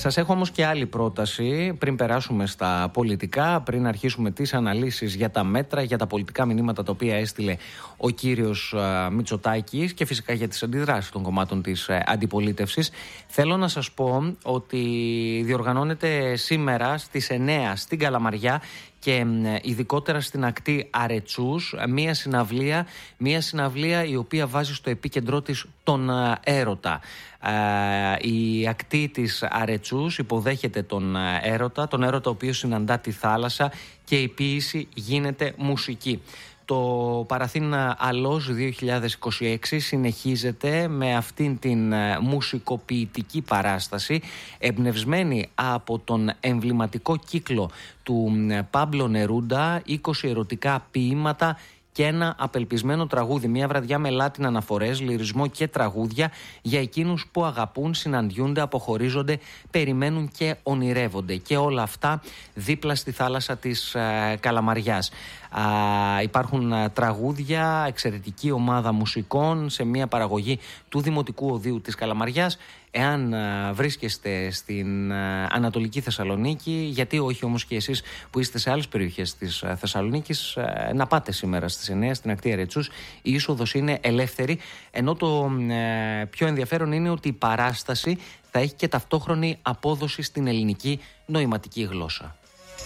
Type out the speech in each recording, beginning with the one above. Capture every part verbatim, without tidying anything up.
Σας έχω όμως και άλλη πρόταση πριν περάσουμε στα πολιτικά, πριν αρχίσουμε τις αναλύσεις για τα μέτρα, για τα πολιτικά μηνύματα τα οποία έστειλε ο κύριος Μητσοτάκης και φυσικά για τις αντιδράσεις των κομμάτων της αντιπολίτευσης. Θέλω να σας πω ότι διοργανώνεται σήμερα στις εννέα στην Καλαμαριά και ειδικότερα στην ακτή Αρετσούς μία συναυλία, μία συναυλία η οποία βάζει στο επίκεντρό της τον έρωτα. Η ακτή της Αρετσούς υποδέχεται τον έρωτα, τον έρωτα ο οποίος συναντά τη θάλασσα και η ποίηση γίνεται μουσική. Το Παραθήνα Αλός δύο χιλιάδες είκοσι έξι συνεχίζεται με αυτήν την μουσικοποιητική παράσταση εμπνευσμένη από τον εμβληματικό κύκλο του Πάμπλο Νερούντα, είκοσι ερωτικά ποίηματα και ένα απελπισμένο τραγούδι. Μια βραδιά με Λάτιν αναφορές, λυρισμό και τραγούδια για εκείνους που αγαπούν, συναντιούνται, αποχωρίζονται, περιμένουν και ονειρεύονται. Και όλα αυτά δίπλα στη θάλασσα της ε, Καλαμαριάς. Α, υπάρχουν α, τραγούδια, εξαιρετική ομάδα μουσικών σε μια παραγωγή του Δημοτικού Οδείου της Καλαμαριάς. Εάν α, βρίσκεστε στην α, Ανατολική Θεσσαλονίκη, γιατί όχι όμως και εσείς που είστε σε άλλες περιοχές της α, Θεσσαλονίκης, α, να πάτε σήμερα στις εννέα στην ακτή Αρετσούς. Η είσοδος είναι ελεύθερη, ενώ το α, πιο ενδιαφέρον είναι ότι η παράσταση θα έχει και ταυτόχρονη απόδοση στην ελληνική νοηματική γλώσσα.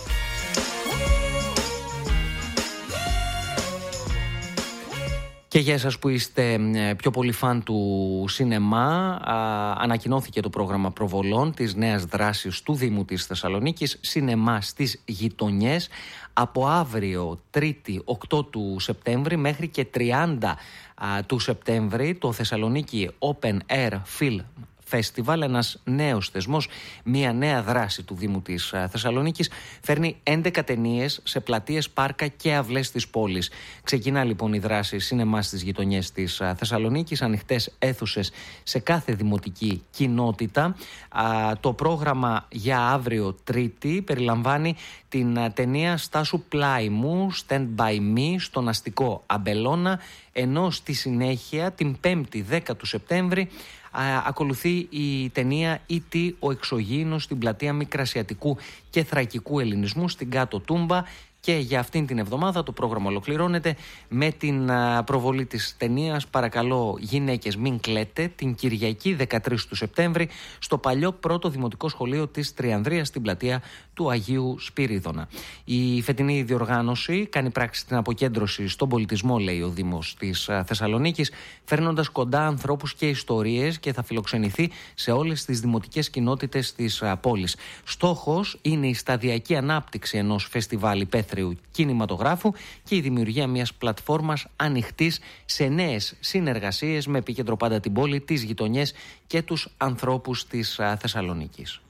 Και για εσάς που είστε πιο πολύ φαν του σινεμά, α, ανακοινώθηκε το πρόγραμμα προβολών της νέας δράσης του Δήμου της Θεσσαλονίκης, σινεμά στις γειτονιές, από αύριο Τρίτη οκτώ του Σεπτέμβρη μέχρι και τριάντα α, του Σεπτέμβρη το Θεσσαλονίκη Open Air Film Festival, ένας νέος θεσμός, μια νέα δράση του Δήμου της Θεσσαλονίκης, φέρνει έντεκα ταινίες σε πλατείες, πάρκα και αυλές της πόλης. Ξεκινά λοιπόν η δράση σινεμά στις γειτονιές της Θεσσαλονίκης, ανοιχτές αίθουσες σε κάθε δημοτική κοινότητα. Α, το πρόγραμμα για αύριο Τρίτη περιλαμβάνει την ταινία «Στάσου πλάι μου», Stand By Me, στον αστικό Αμπελώνα, ενώ στη συνέχεια την Πέμπτη δέκα του Σεπτέμβρη Α, ακολουθεί η ταινία «ι τι ο εξωγήινος» στην πλατεία Μικρασιατικού και Θρακικού Ελληνισμού στην Κάτω Τούμπα. Και για αυτήν την εβδομάδα το πρόγραμμα ολοκληρώνεται με την προβολή της ταινίας «Παρακαλώ γυναίκες μην κλαίτε» την Κυριακή δεκατρείς του Σεπτέμβρη στο παλιό πρώτο δημοτικό σχολείο της Τριανδρίας στην πλατεία του Αγίου Σπυρίδωνα. Η φετινή διοργάνωση κάνει πράξη την αποκέντρωση στον πολιτισμό, λέει ο Δήμος της Θεσσαλονίκης, φέρνοντας κοντά ανθρώπους και ιστορίες, και θα φιλοξενηθεί σε όλες τις δημοτικές κοινότητες της πόλης. Στόχος είναι η σταδιακή ανάπτυξη ενός φεστιβάλ υπαίθριου κινηματογράφου και η δημιουργία μιας πλατφόρμας ανοιχτής σε νέες συνεργασίες με επίκεντρο πάντα την πόλη, τις γειτονιές και τους ανθρώπους της Θεσσαλονίκης.